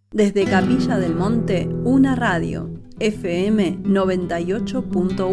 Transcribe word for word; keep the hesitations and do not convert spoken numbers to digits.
Desde Capilla del Monte, una radio, F M noventa y ocho punto uno.